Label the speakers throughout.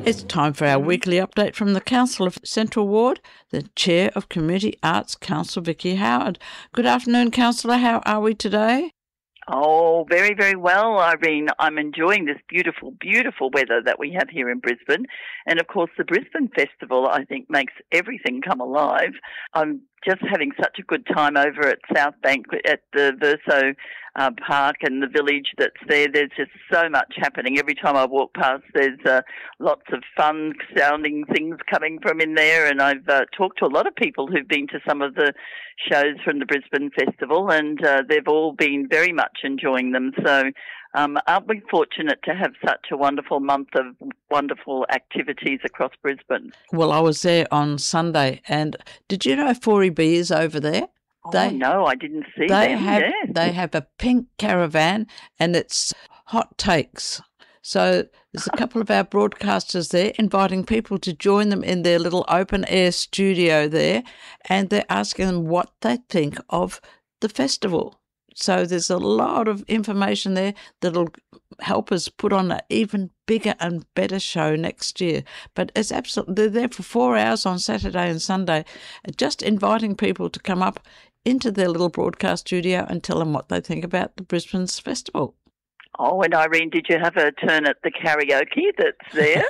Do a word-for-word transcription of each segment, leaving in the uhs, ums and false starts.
Speaker 1: It's time for our weekly update from the Council of Central Ward, the Chair of Community Arts Council, Vicky Howard. Good afternoon, Councillor. How are we today?
Speaker 2: Oh, very, very well, Irene. I'm enjoying this beautiful, beautiful weather that we have here in Brisbane. And, of course, the Brisbane Festival, I think, makes everything come alive. I'm just having such a good time over at South Bank at the Verso uh, Park and the village that's there. There's just so much happening. Every time I walk past, there's uh, lots of fun-sounding things coming from in there. And I've uh, talked to a lot of people who've been to some of the shows from the Brisbane Festival, and uh, they've all been very much enjoying them. So um, aren't we fortunate to have such a wonderful month of wonderful activities across Brisbane?
Speaker 1: Well, I was there on Sunday, and did you know four E B is over there?
Speaker 2: Oh, they, no, I didn't see
Speaker 1: they
Speaker 2: them.
Speaker 1: Have,
Speaker 2: yes.
Speaker 1: They have a pink caravan, and it's hot takes. So there's a couple of our broadcasters there inviting people to join them in their little open-air studio there, and they're asking them what they think of the festival. So there's a lot of information there that'll help us put on an even bigger and better show next year. But it's absolutely, they're there for four hours on Saturday and Sunday, just inviting people to come up into their little broadcast studio and tell them what they think about the Brisbane's festival.
Speaker 2: Oh, and Irene, did you have a turn at the karaoke that's there?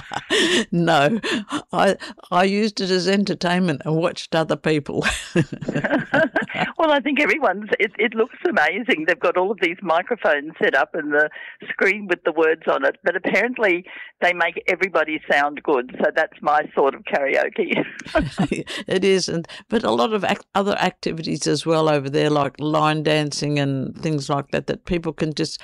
Speaker 1: No, I I used it as entertainment and watched other people.
Speaker 2: Well, I think everyone's, it, it looks amazing. They've got all of these microphones set up and the screen with the words on it, but apparently they make everybody sound good, so that's my sort of karaoke.
Speaker 1: It is, and but a lot of ac- other activities as well over there, like line dancing and things like that, that people can just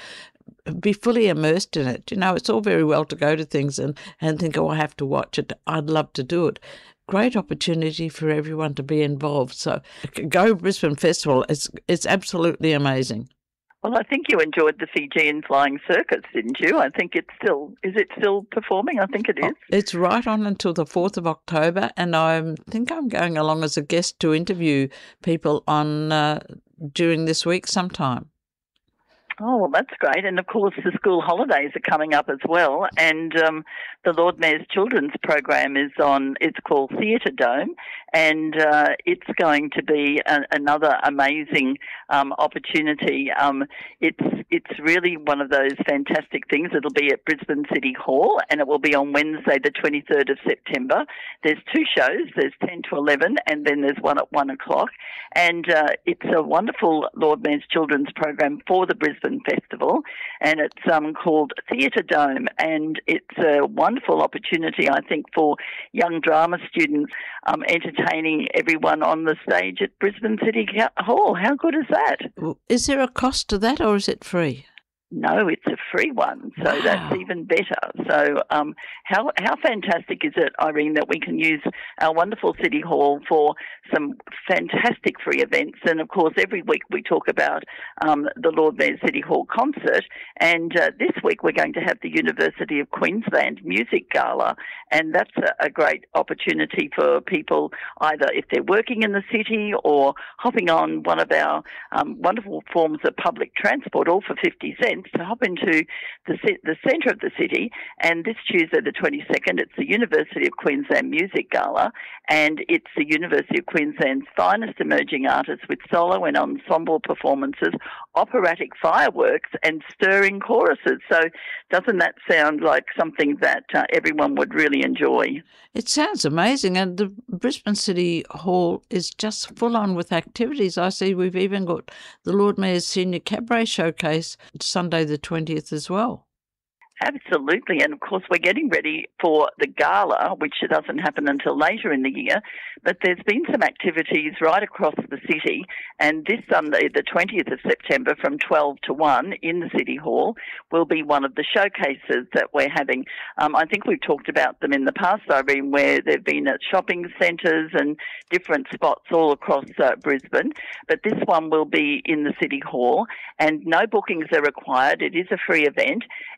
Speaker 1: be fully immersed in it. You know, it's all very well to go to things and, and think, oh, I have to watch it. I'd love to do it. Great opportunity for everyone to be involved. So go Brisbane Festival. It's, it's absolutely amazing.
Speaker 2: Well, I think you enjoyed the Fijian Flying Circus, didn't you? I think it's still, is it still performing? I think it is.
Speaker 1: It's right on until the fourth of October, and I think I'm going along as a guest to interview people on uh, during this week sometime.
Speaker 2: Oh, well, that's great. And, of course, the school holidays are coming up as well. And um, the Lord Mayor's Children's Program is on, it's called Theatre Dome. And uh, it's going to be a, another amazing um, opportunity. Um, it's it's really one of those fantastic things. It'll be at Brisbane City Hall, and it will be on Wednesday, the twenty-third of September. There's two shows. There's ten to eleven, and then there's one at one o'clock. And uh, it's a wonderful Lord Mayor's Children's Program for the Brisbane Festival, and it's um, called Theatre Dome. And it's a wonderful opportunity, I think, for young drama students um, entertaining everyone on the stage at Brisbane City Hall. How good is that?
Speaker 1: Is there a cost to that, or is it free?
Speaker 2: No, it's a free one, so wow. That's even better. So um, how how fantastic is it, Irene, that we can use our wonderful City Hall for some fantastic free events? And, of course, every week we talk about um, the Lord Mayor's City Hall concert, and uh, this week we're going to have the University of Queensland Music Gala, and that's a, a great opportunity for people, either if they're working in the city or hopping on one of our um, wonderful forms of public transport, all for fifty cents. To hop into the the centre of the city. And this Tuesday, the twenty-second, it's the University of Queensland Music Gala, and it's the University of Queensland's finest emerging artists with solo and ensemble performances, operatic fireworks, and stirring choruses. So doesn't that sound like something that uh, everyone would really enjoy?
Speaker 1: It sounds amazing, and the Brisbane City Hall is just full on with activities. I see we've even got the Lord Mayor's Senior Cabaret Showcase Sunday the twentieth as well.
Speaker 2: Absolutely, and of course we're getting ready for the gala, which doesn't happen until later in the year, but there's been some activities right across the city, and this Sunday, the twentieth of September, from twelve to one in the City Hall, will be one of the showcases that we're having. Um, I think we've talked about them in the past, Irene, where they've been at shopping centres and different spots all across uh, Brisbane, but this one will be in the City Hall, and no bookings are required. It is a free event, and of course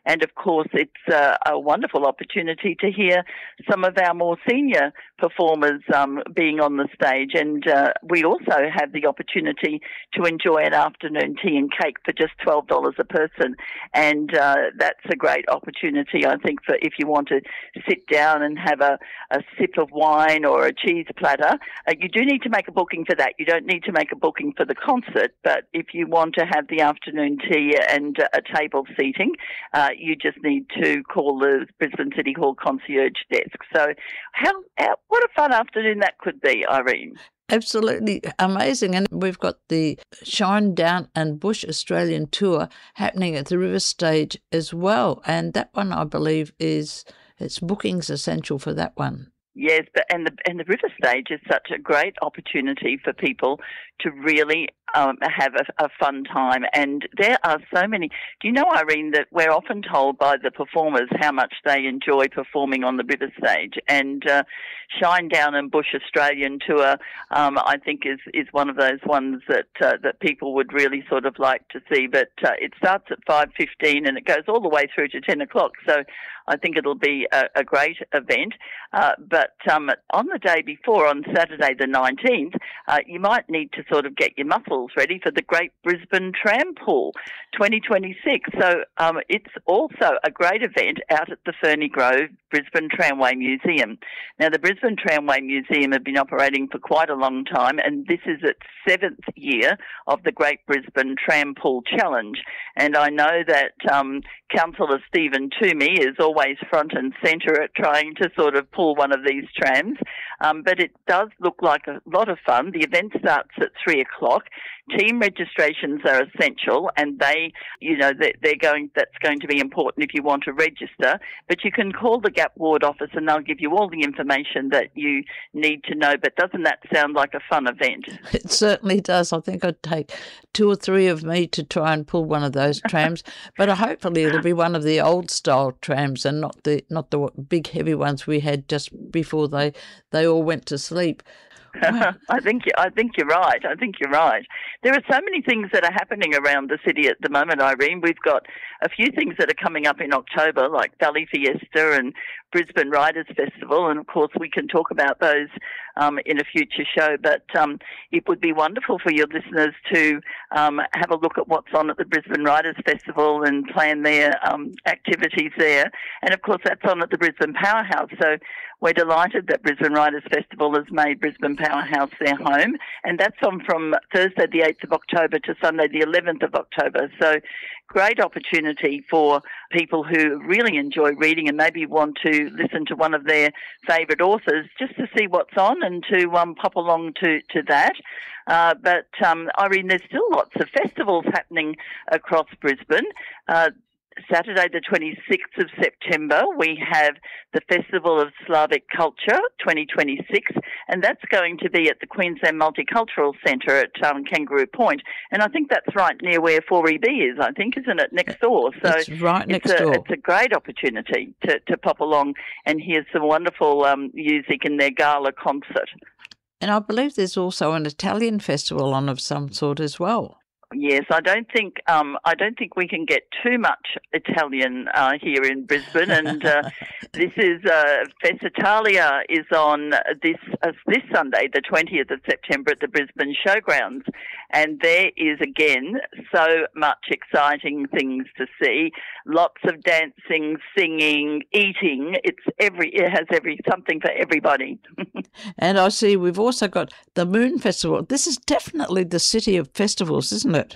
Speaker 2: course, it's uh, a wonderful opportunity to hear some of our more senior performers um, being on the stage. And uh, we also have the opportunity to enjoy an afternoon tea and cake for just twelve dollars a person. And uh, that's a great opportunity, I think, for if you want to sit down and have a, a sip of wine or a cheese platter. Uh, you do need to make a booking for that. You don't need to make a booking for the concert, but if you want to have the afternoon tea and uh, a table seating, uh, you just need to call the Brisbane City Hall concierge desk. So how, how what a fun afternoon that could be, Irene.
Speaker 1: Absolutely amazing. And we've got the Shine Down and Bush Australian tour happening at the River Stage as well. And that one, I believe, is, it's bookings essential for that one.
Speaker 2: Yes, but and the and the River Stage is such a great opportunity for people to really um, have a, a fun time. And there are so many. Do you know, Irene, that we're often told by the performers how much they enjoy performing on the River Stage. And uh, Shine Down and Bush Australian tour, um, I think, is is one of those ones that uh, that people would really sort of like to see. But uh, it starts at five fifteen and it goes all the way through to ten o'clock. So I think it'll be a, a great event. Uh, but um, on the day before, on Saturday the nineteenth, uh, you might need to sort of get your muscles ready for the Great Brisbane Tram Pool twenty twenty-six. So um, it's also a great event out at the Ferny Grove Brisbane Tramway Museum. Now, the Brisbane Tramway Museum have been operating for quite a long time, and this is its seventh year of the Great Brisbane Tram Pool Challenge. And I know that um, Councillor Stephen Toomey is always front and centre at trying to sort of pull one of these trams, um, but it does look like a lot of fun. The event starts at three o'clock. Team registrations are essential, and they, you know, they're, they're going. That's going to be important if you want to register. But you can call the Gap Ward office, and they'll give you all the information that you need to know. But doesn't that sound like a fun event?
Speaker 1: It certainly does. I think I'd take two or three of me to try and pull one of those trams. But hopefully it'll be one of the old style trams, and not the not the big heavy ones we had just before they they all went to sleep. Wow.
Speaker 2: I think you, I think you're right. I think you're right. There are so many things that are happening around the city at the moment, Irene. We've got a few things that are coming up in October, like Valley Fiesta and Brisbane Riders Festival, and of course we can talk about those um, in a future show. But um, it would be wonderful for your listeners to um, have a look at what's on at the Brisbane Riders Festival and plan their um, activities there. And of course that's on at the Brisbane Powerhouse. So we're delighted that Brisbane Riders Festival has made Brisbane Powerhouse their home, and that's on from Thursday the eighth of October to Sunday the eleventh of October. So great opportunity for people who really enjoy reading and maybe want to listen to one of their favourite authors just to see what's on and to um, pop along to, to that. Uh, but, um, Irene, there's still lots of festivals happening across Brisbane. Uh, Saturday the twenty-sixth of September, we have the Festival of Slavic Culture twenty twenty-six, and that's going to be at the Queensland Multicultural Centre at um, Kangaroo Point. And I think that's right near where four E B is, I think, isn't it, next door? So
Speaker 1: it's right next
Speaker 2: it's a,
Speaker 1: door.
Speaker 2: It's a great opportunity to, to pop along and hear some wonderful um, music in their gala concert.
Speaker 1: And I believe there's also an Italian festival on of some sort as well.
Speaker 2: Yes, I don't think um, I don't think we can get too much Italian uh, here in Brisbane, and uh, this is uh, Festa Italia is on this uh, this Sunday, the twentieth of September, at the Brisbane Showgrounds, and there is again so much exciting things to see. Lots of dancing, singing, eating. It's every it has every something for everybody.
Speaker 1: And I see we've also got the Moon Festival. This is definitely the city of festivals, isn't it?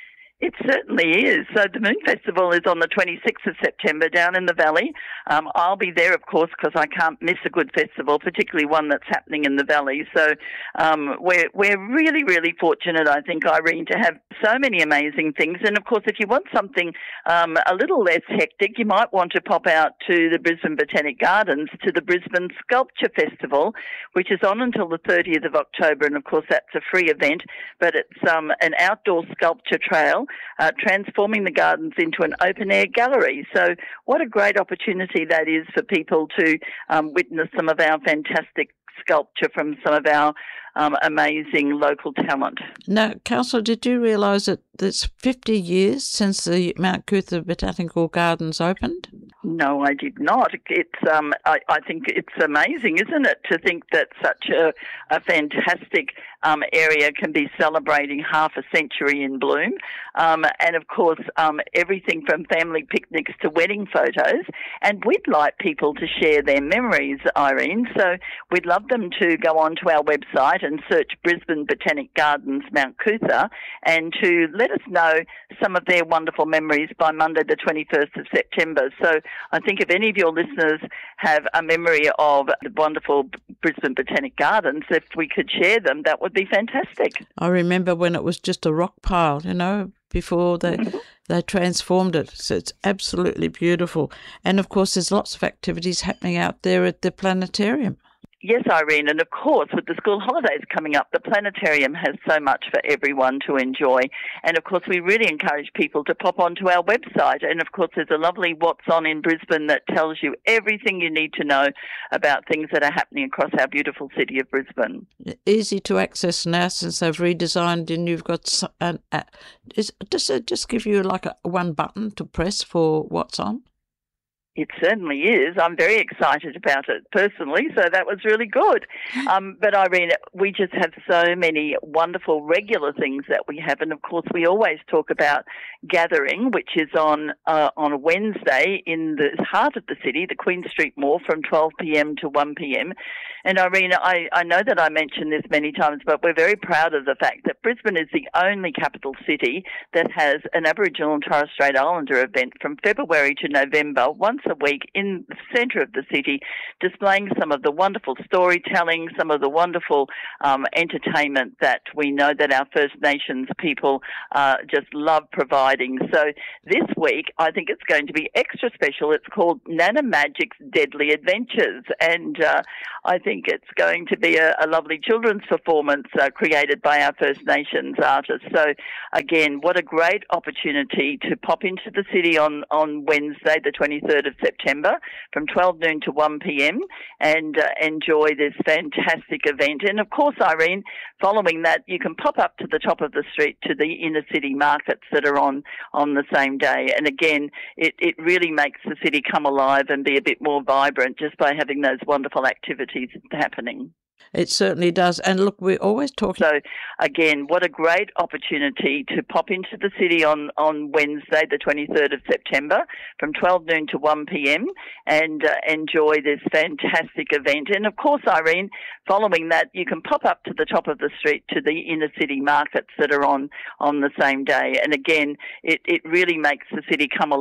Speaker 2: It certainly is. So the Moon Festival is on the twenty-sixth of September down in the Valley. Um, I'll be there, of course, because I can't miss a good festival, particularly one that's happening in the Valley. So um, we're we're really, really fortunate, I think, Irene, to have so many amazing things. And, of course, if you want something um, a little less hectic, you might want to pop out to the Brisbane Botanic Gardens to the Brisbane Sculpture Festival, which is on until the thirtieth of October. And, of course, that's a free event, but it's um, an outdoor sculpture trail, Uh, transforming the gardens into an open-air gallery. So what a great opportunity that is for people to um, witness some of our fantastic sculpture from some of our um, amazing local talent.
Speaker 1: Now, Councillor, did you realise that it's fifty years since the Mount Coot-tha Botanical Gardens opened?
Speaker 2: No, I did not. It's um, I, I think it's amazing, isn't it, to think that such a, a fantastic um, area can be celebrating half a century in bloom. Um, and of course, um, everything from family picnics to wedding photos. And we'd like people to share their memories, Irene. So we'd love them to go onto our website and search Brisbane Botanic Gardens Mount Coot-tha and to let us know some of their wonderful memories by Monday the twenty-first of September. So I think if any of your listeners have a memory of the wonderful Brisbane Botanic Gardens, if we could share them, that would be fantastic.
Speaker 1: I remember when it was just a rock pile, you know, before they mm-hmm. they transformed it. So it's absolutely beautiful. And of course, there's lots of activities happening out there at the planetarium.
Speaker 2: Yes, Irene, and of course, with the school holidays coming up, the planetarium has so much for everyone to enjoy. And of course, we really encourage people to pop onto our website. And of course, there's a lovely What's On in Brisbane that tells you everything you need to know about things that are happening across our beautiful city of Brisbane.
Speaker 1: Easy to access now since they've redesigned, and you've got an. Uh, is, does it just give you like a one button to press for What's On?
Speaker 2: It certainly is. I'm very excited about it personally, so that was really good. Um, but Irene, we just have so many wonderful regular things that we have, and of course we always talk about Gathering, which is on uh, on a Wednesday in the heart of the city, the Queen Street Mall, from twelve p.m. to one p.m. And Irene, I, I know that I mentioned this many times, but we're very proud of the fact that Brisbane is the only capital city that has an Aboriginal and Torres Strait Islander event from February to November, once a week in the centre of the city, displaying some of the wonderful storytelling, some of the wonderful um, entertainment that we know that our First Nations people uh, just love providing. So this week, I think it's going to be extra special. It's called Nana Magic's Deadly Adventures, and uh, I think it's going to be a, a lovely children's performance uh, created by our First Nations artists. So again, what a great opportunity to pop into the city on, on Wednesday, the twenty-third of September, from twelve noon to one p.m. and uh, enjoy this fantastic event. And of course, Irene, following that, you can pop up to the top of the street to the inner city markets that are on, on the same day. And again, it, it really makes the city come alive and be a bit more vibrant just by having those wonderful activities happening.
Speaker 1: It certainly does. And look, we're always talking...
Speaker 2: So, again, what a great opportunity to pop into the city on, on Wednesday, the twenty-third of September, from twelve noon to one p.m. and uh, enjoy this fantastic event. And, of course, Irene, following that, you can pop up to the top of the street to the inner city markets that are on, on the same day. And, again, it, it really makes the city come alive.